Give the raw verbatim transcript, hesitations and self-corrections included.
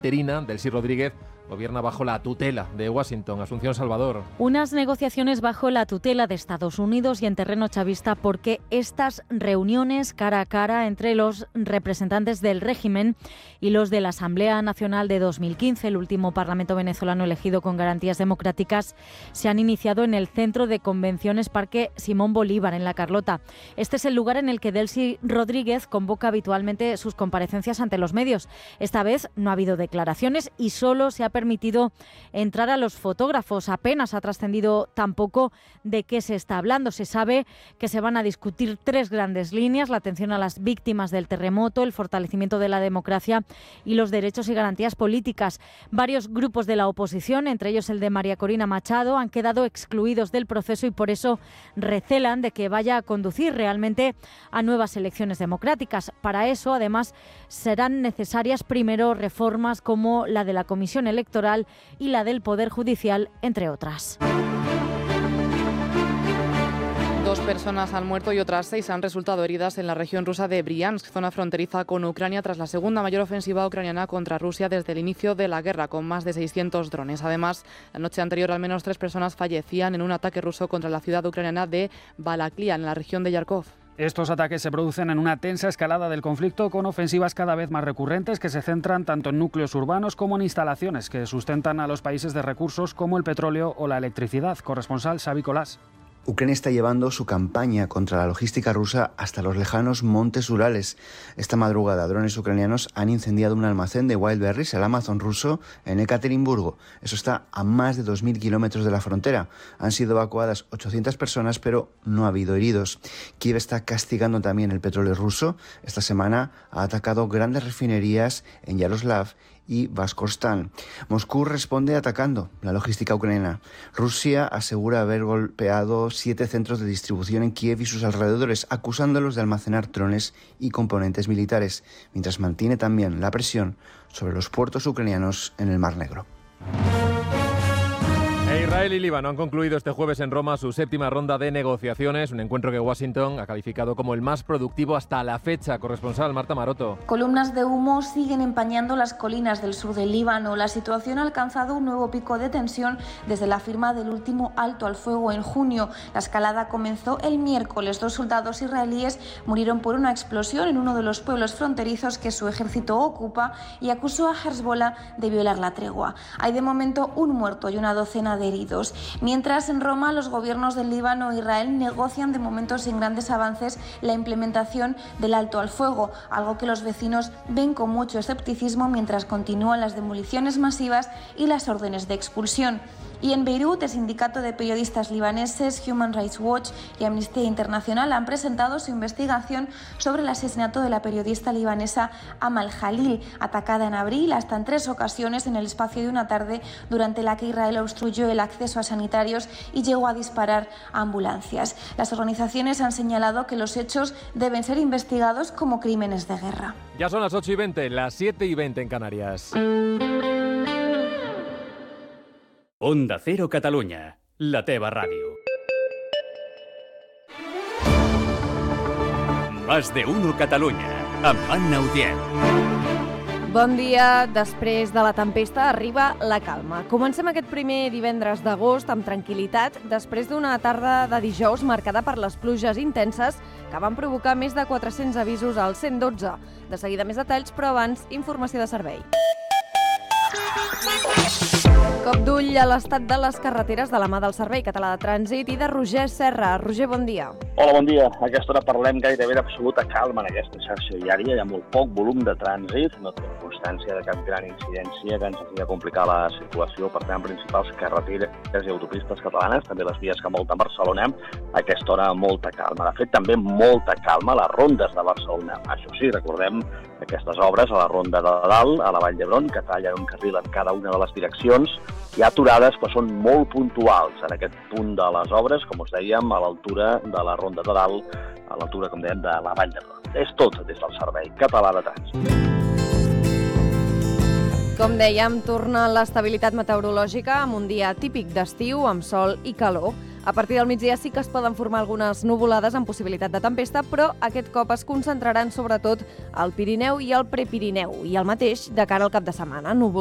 interina, Delcy Rodríguez, gobierna bajo la tutela de Washington. Asunción Salvador. Unas negociaciones bajo la tutela de Estados Unidos y en terreno chavista, porque estas reuniones cara a cara entre los representantes del régimen y los de la Asamblea Nacional de dos mil quince, el último parlamento venezolano elegido con garantías democráticas, se han iniciado en el Centro de Convenciones Parque Simón Bolívar, en La Carlota. Este es el lugar en el que Delcy Rodríguez convoca habitualmente sus comparecencias ante los medios. Esta vez no ha habido declaraciones y solo se ha permitido entrar a los fotógrafos. Apenas ha trascendido tampoco de qué se está hablando. Se sabe que se van a discutir tres grandes líneas: la atención a las víctimas del terremoto, el fortalecimiento de la democracia y los derechos y garantías políticas. Varios grupos de la oposición, entre ellos el de María Corina Machado, han quedado excluidos del proceso y por eso recelan de que vaya a conducir realmente a nuevas elecciones democráticas. Para eso, además, serán necesarias primero reformas como la de la Comisión Electoral y la del Poder Judicial, entre otras. Dos personas han muerto y otras seis han resultado heridas en la región rusa de Briansk, zona fronteriza con Ucrania, tras la segunda mayor ofensiva ucraniana contra Rusia desde el inicio de la guerra, con más de seiscientos drones. Además, la noche anterior al menos tres personas fallecían en un ataque ruso contra la ciudad ucraniana de Balaklia, en la región de Yarkov. Estos ataques se producen en una tensa escalada del conflicto, con ofensivas cada vez más recurrentes que se centran tanto en núcleos urbanos como en instalaciones que sustentan a los países de recursos como el petróleo o la electricidad. Corresponsal Xavi Colás. Ucrania está llevando su campaña contra la logística rusa hasta los lejanos montes Urales. Esta madrugada, drones ucranianos han incendiado un almacén de Wildberries, el Amazon ruso, en Ekaterimburgo. Eso está a más de dos mil kilómetros de la frontera. Han sido evacuadas ochocientas personas, pero no ha habido heridos. Kiev está castigando también el petróleo ruso. Esta semana ha atacado grandes refinerías en Yaroslav y Baskorstán. Moscú responde atacando la logística ucraniana. Rusia asegura haber golpeado siete centros de distribución en Kiev y sus alrededores, acusándolos de almacenar drones y componentes militares, mientras mantiene también la presión sobre los puertos ucranianos en el Mar Negro. Israel y Líbano han concluido este jueves en Roma su séptima ronda de negociaciones, un encuentro que Washington ha calificado como el más productivo hasta la fecha. Corresponsal Marta Maroto. Columnas de humo siguen empañando las colinas del sur del Líbano. La situación ha alcanzado un nuevo pico de tensión desde la firma del último alto al fuego en junio. La escalada comenzó el miércoles. Dos soldados israelíes murieron por una explosión en uno de los pueblos fronterizos que su ejército ocupa y acusó a Hezbollah de violar la tregua. Hay de momento un muerto y una docena de heridos. Mientras, en Roma, los gobiernos del Líbano e Israel negocian de momento sin grandes avances la implementación del alto al fuego, algo que los vecinos ven con mucho escepticismo mientras continúan las demoliciones masivas y las órdenes de expulsión. Y en Beirut, el sindicato de periodistas libaneses Human Rights Watch y Amnistía Internacional han presentado su investigación sobre el asesinato de la periodista libanesa Amal Jalil, atacada en abril hasta en tres ocasiones en el espacio de una tarde, durante la que Israel obstruyó el acceso a sanitarios y llegó a disparar a ambulancias. Las organizaciones han señalado que los hechos deben ser investigados como crímenes de guerra. Ya son las ocho y veinte, las siete y veinte en Canarias. Onda Cero Catalunya, la teva ràdio. Más de uno Catalunya, amb Anna Udiel. Bon dia. Després de la tempesta arriba la calma. Comencem aquest primer divendres d'agost amb tranquil·litat, després d'una tarda de dijous marcada per les pluges intenses que van provocar més de quatre-cents avisos al cent dotze. De seguida més detalls, però abans, informació de servei. Cop d'ull a l'estat de les carreteres de la mà del Servei Català de Trànsit i de Roger Serra. Roger, bon dia. Hola, bon dia. A aquesta hora parlem gairebé d'absoluta calma en aquesta xarxa viària. Hi ha molt poc volum de trànsit, no tenim constància de cap gran incidència que ens hagi de complicar la circulació per tant principals carreteres i autopistes catalanes, també les vies que envolten Barcelona. A aquesta hora molta calma. De fet, també molta calma a les rondes de Barcelona. Això sí, recordem aquestes obres a la ronda de dalt, a la Vall d'Hebron, que tallen un carril en cada una de les direccions. Hi ha aturades, però són molt puntuals en aquest punt de les obres, com us dèiem, a l'altura de la ronda de dalt, a l'altura, com dèiem, de la Vall d'Hebron. És tot des del Servei Català de Trànsit. Com dèiem, torna l'estabilitat meteorològica amb un dia típic d'estiu, amb sol i calor. A partir del migdia sí que es poden formar algunes nuvolades amb possibilitat de tempesta, però aquest cop es concentraran sobretot al Pirineu i al Prepirineu, i el mateix de cara al cap de setmana. Núvols